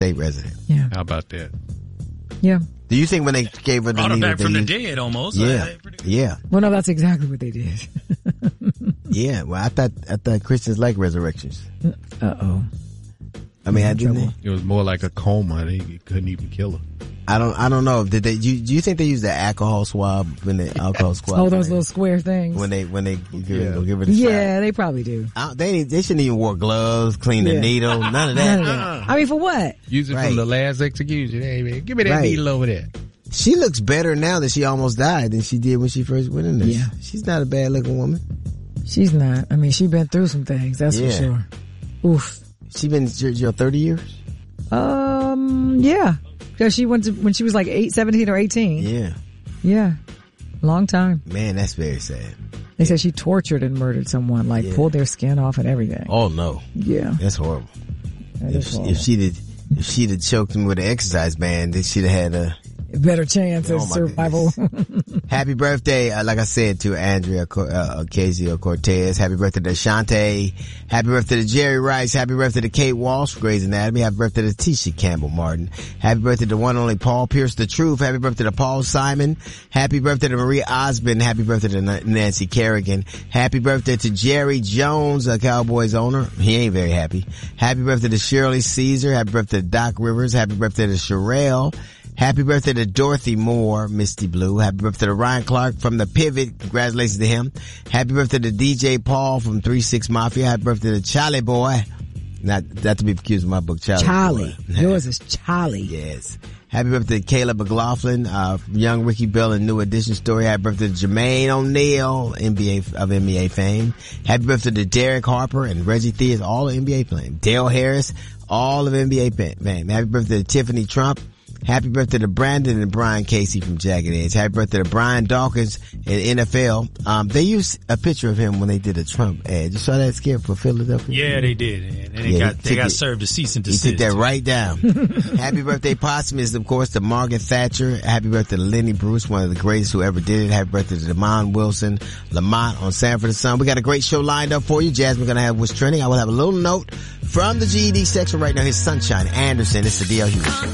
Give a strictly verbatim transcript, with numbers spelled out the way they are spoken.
state resident. Yeah. How about that? Yeah. Do you think when they gave her the Brought her knee, back they from the used- dead almost. Yeah, Like, pretty- yeah, Well, no, that's exactly what they did. yeah. Well, I thought I thought Christians like resurrections. Uh oh. I mean, I didn't. It was more like a coma. They couldn't even kill her. I don't. I don't know. Did they? You, do you think they use the alcohol swab when the alcohol swab? Oh, when those they, little square things. when they when they give, Yeah. go give her the shot? Yeah, they probably do. I, they they shouldn't even wear gloves, clean the Yeah. needle, none of that. None of that. I mean, for what? Use it Right. from the last execution. Hey, man, give me that Right. needle over there. She looks better now that she almost died than she did when she first went in there. Yeah. She's not a bad looking woman. She's not. I mean, she's been through some things. That's Yeah. for sure. Oof. She been your thirty years. Um. Yeah. Because she went to when she was like eight, seventeen or eighteen. Yeah, Yeah. Long time. man, that's very sad. They said she tortured and murdered someone, like Yeah. pulled their skin off and everything. Oh no, Yeah. that's horrible. That If, is horrible. if she did, if she'd have choked him with an exercise band, then she'd have had a Better chance Oh, of my survival. happy birthday, uh, like I said, to Andrea Co- uh, Ocasio-Cortez. Happy birthday to Ashante. Happy birthday to Jerry Rice. Happy birthday to Kate Walsh, Grey's Anatomy. Happy birthday to Tisha Campbell Martin. Happy birthday to one and only Paul Pierce, The Truth. Happy birthday to Paul Simon. Happy birthday to Marie Osmond. Happy birthday to N- Nancy Kerrigan. Happy birthday to Jerry Jones, a Cowboys owner. He ain't very happy. Happy birthday to Shirley Caesar. Happy birthday to Doc Rivers. Happy birthday to Sherelle. Happy birthday to Dorothy Moore, Misty Blue. Happy birthday to Ryan Clark from The Pivot. Congratulations to him. Happy birthday to D J Paul from three six Mafia. Happy birthday to Charlie Boy. Not, not to be confused with my book, Charlie. Charlie. Boy. Yours is Charlie. Yes. Happy birthday to Caleb McLaughlin, uh, young Ricky Bell and New Edition story. Happy birthday to Jermaine O'Neal, N B A, of N B A fame. Happy birthday to Derek Harper and Reggie Theus, all of N B A fame. Dale Harris, all of N B A fame. Happy birthday to Tiffany Trump. Happy birthday to Brandon and Brian Casey from Jagged Edge. Happy birthday to Brian Dawkins in N F L. Um, they used a picture of him when they did a Trump ad. You saw that skit for Philadelphia? Yeah, they did. And they Yeah, got he they took got it- served a cease and He desist. took that right down. Happy birthday posthumous, of course, to Margaret Thatcher. Happy birthday to Lenny Bruce, one of the greatest who ever did it. Happy birthday to Damon Wilson, Lamont on Sanford and Son. We got a great show lined up for you. Jasmine going to have what's trending. I will have a little note from the G E D section right now. Here's Sunshine Anderson. It's the D L Hughes Show.